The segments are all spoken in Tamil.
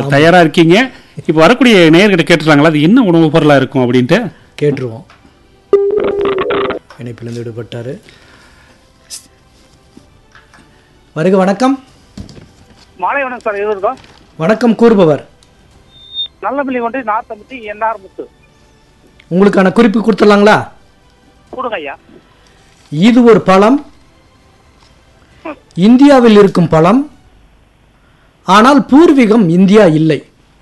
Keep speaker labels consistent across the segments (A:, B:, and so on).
A: தயாரா இருக்கீங்க. இப்போ வரக்கூடிய நேயர்கிட்ட கேட்டுறாங்களா அது என்ன உணவுப் பொருளா இருக்கும் அப்படின்ட்டு
B: கேட்டுருவோம். இணைப்பிலிருந்து விடுபட்டாரு. வருக வணக்கம்.
C: மாலை வணக்கம் சார். எது
B: வணக்கம் கூறுபவர்.
C: நல்லபள்ளி ஒன்று நார்த்தம்பட்டி என்ஆர் முத்து.
B: உங்களுக்கான குறிப்பு கொடுத்துடலாங்களா?
C: கொடுங்க ஐயா.
B: இது ஒரு பழம், இந்தியாவில் இருக்கும் பழம், ஆனால் பூர்வீகம் இந்தியா இல்லை.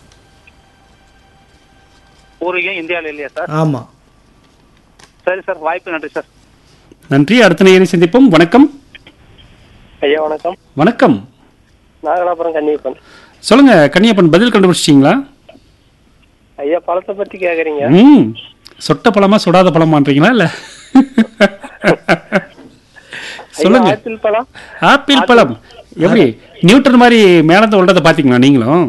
C: பூர்வீகம் இந்தியாவில் இல்லையா சார்?
B: ஆமா.
C: சரி சார், வாய்ப்பு நன்றி சார்.
A: நன்றி. அடுத்த நேயரை சந்திப்போம். வணக்கம்.
D: ஐயா வணக்கம்.
A: வணக்கம்.
D: நாகலாபுரம் கன்னியப்பன்.
A: சொல்லுங்க கன்னியப்பன், பதில் கண்டுபிடிச்சிட்டீங்களா?
D: ஐயா பழத்தை பத்தி கேக்குறீங்க.
A: சொட்ட பழமா சுடாத பழமான்றீங்களா இல்ல? சொல்லுங்க.
D: ஆப்பிள் பழம்.
A: ஆப்பிள் பழம் எப்படி நியூட்டன் மாதிரி மேலத்தை உள்ளதை பாத்தீங்களா நீங்களும்?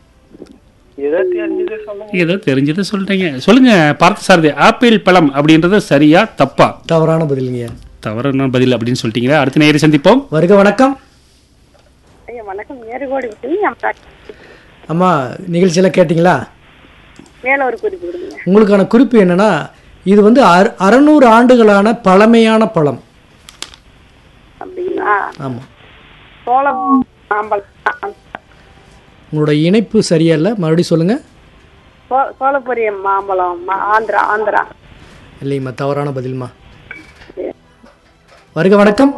A: ஏதோ தெரிஞ்சதை சொல்றீங்க. சொல்லுங்க பார்த்தசாரதி, ஆப்பிள் பழம் அப்படின்றது சரியா தப்பா?
B: தவறான பதிலுங்க.
A: தவறான பதில் அப்படின்னு சொல்லிட்டீங்களா? அடுத்த நேயரை சந்திப்போம்.
B: வருக வணக்கம்.
E: ஐயா வணக்கம். ஏறுகோடி
B: அம்மா நிகழ்ச்சியெல்லாம் கேட்டிங்களா?
E: மேல ஒரு குறிப்பு கொடுங்க.
B: உங்களுக்கான குறிப்பு என்னன்னா, இது வந்து 600 ஆண்டுகளான பழமையான பழம்.
E: அப்படிங்களா?
B: ஆமா.
E: சோளம் மாம்பழம்.
B: உங்களோட இணைப்பு சரியா மறுபடியும் சொல்லுங்க.
E: சோளப்பொரிய மாம்பழம். ஆந்திரா. ஆந்திரா
B: இல்லைங்கம்மா, தவறான பதில்மா. வருக வணக்கம்.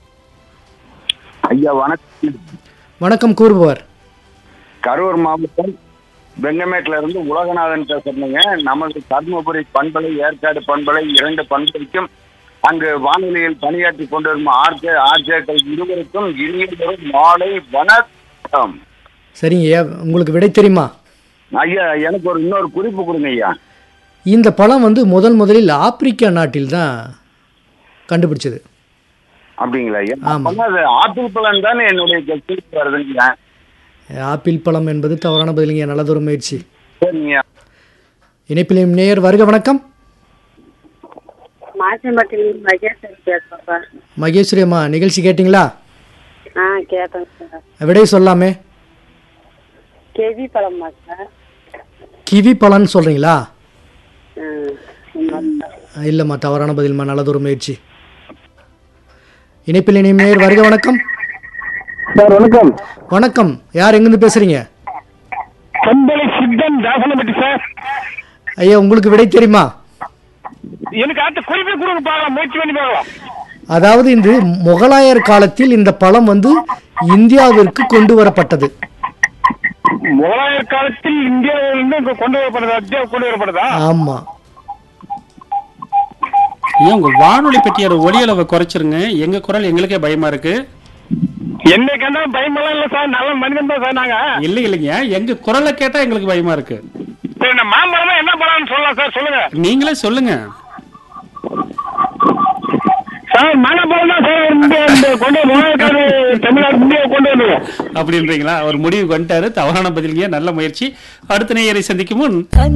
F: ஐயா வணக்கம்.
B: வணக்கம் கூறுபவர்.
F: கரூர் மாவட்டம் வெங்கமேட்ல இருந்து உலகநாதன் பேசுறீங்க. நமது தர்மபுரி பண்பலை, ஏற்காடு பண்பலை 2 பண்பலைக்கும் அங்கு வானொலியில் பணியாற்றி கொண்டிருக்கும் ஆர்ஜேக்கள் இருவருக்கும் இனிய மாலை வணக்கம்.
B: சரிங்க ஐயா, உங்களுக்கு விடை தெரியுமா?
F: ஐயா எனக்கு இன்னொரு குறிப்பு கொடுங்க ஐயா.
B: இந்த பழம் வந்து முதலில் ஆப்பிரிக்கா நாட்டில் தான் கண்டுபிடிச்சது.
F: அப்படிங்களா ஐயா?
B: ஆமா.
F: அது ஆப்பிள் பழம் தானே என்னுடைய குறிப்பு வருதுங்க.
B: ஆப்பிள் பழம் என்பது தவறான பதிலுங்க. நல்லதொரு முயற்சி.
F: சரிங்க.
B: இணைப்பிலையும் நேயர். வருக வணக்கம்.
E: மாச்சம்பட்டியில் மகேஸ்வரி பேசுறேன்.
B: மகேஸ்வரி அம்மா, நிகழ்ச்சி கேட்டிங்களா?
E: கேட்டேன் சார்.
B: விடை சொல்லாமே.
E: கேவி பழமா சார்?
B: கிவி பழம்னு சொல்றீங்களா? இல்லம்மா, தவறான பதில்மா. நல்லதொரு முயற்சி. இணைப்பில் இணையும் நேயர். வருக வணக்கம்.
D: சார் வணக்கம்.
B: வணக்கம். யார் எங்கிருந்து பேசுறீங்க?
D: பண்பலை சித்தன் தாசனப்பட்டி சார்.
B: ஐயா உங்களுக்கு விடை தெரியுமா?
D: எனக்கு அடுத்த குறிப்பை கொடுங்க பார்க்கலாம், முயற்சி பண்ணி பார்க்கலாம்.
B: அதாவது இந்த முகலாயர் காலத்தில் இந்த பழம் வந்து இந்தியாவிற்கு கொண்டு வரப்பட்டது.
D: முகலாயர் காலத்தில் இந்தியாவிலிருந்து கொண்டு வரப்படுதா?
B: ஆமா.
A: ஏன் உங்க வானொலி பெட்டியோட ஒலி அளவை குறைச்சிருங்க. எங்க குரல் எங்களுக்கே பயமா இருக்கு.
D: என்னைக்கு பயமெல்லாம் இல்ல சார், நல்ல மனிதன் தான் சார். நாங்க
A: இல்லைங்க, எங்க குரலை கேட்டா எங்களுக்கு பயமா இருக்கு.
D: மாம்பழம் என்ன பழம்னு சொல்லலாம் சார், சொல்லுங்க.
A: நீங்களே சொல்லுங்க
D: சார். மாங்காய் தான் சார் கொண்டு தமிழ்நாடு இந்தியா கொண்டு வந்து
A: அப்படின்றீங்களா? ஒரு முடிவு கொண்டாரு. தவறான பதிலுங்க. நல்ல முயற்சி. அடுத்த நேயரை சந்திக்கும் முன்